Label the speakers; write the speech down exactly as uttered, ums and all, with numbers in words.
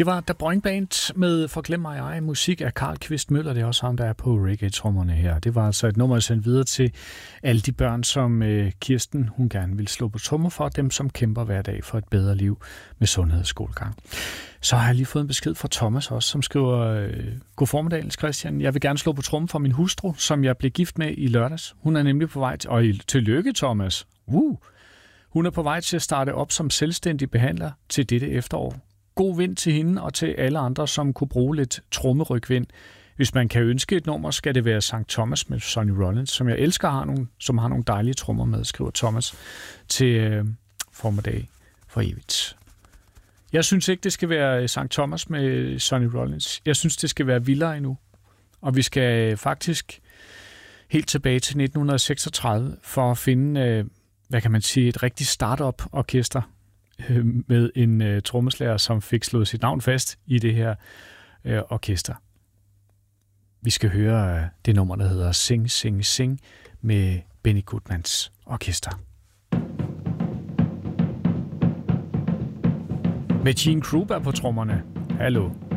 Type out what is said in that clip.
Speaker 1: Det var The Boing Band med Forglem mig ej. Musik af Carl Kvist Møller. Det er også ham, der er på reggae-trommerne her. Det var altså et nummer, jeg sendte videre til alle de børn, som øh, Kirsten hun gerne vil slå på trommer for. Dem, som kæmper hver dag for et bedre liv med sundhed og skolegang. Så har jeg lige fået en besked fra Thomas også, som skriver: øh, God formiddag, Christian. Jeg vil gerne slå på trommen for min hustru, som jeg blev gift med i lørdags. Hun er nemlig på vej til... Og tillykke, Thomas. Uh. Hun er på vej til at starte op som selvstændig behandler til dette efterår. God vind til hende og til alle andre, som kunne bruge lidt trommerygvind. Hvis man kan ønske et nummer, skal det være Sankt Thomas med Sonny Rollins, som jeg elsker, har nogle, som har nogle dejlige trommer med, skriver Thomas til øh, formiddag for evigt. Jeg synes ikke, det skal være Sankt Thomas med Sonny Rollins. Jeg synes, det skal være vildere endnu. Og vi skal faktisk helt tilbage til nitten seksogtredive for at finde, øh, hvad kan man sige, et rigtigt start-up-orkester med en uh, trommeslager, som fik slået sit navn fast i det her uh, orkester. Vi skal høre uh, det nummer, der hedder Sing, Sing, Sing med Benny Goodmans orkester. Med Gene Krupa på trommerne. Hallo.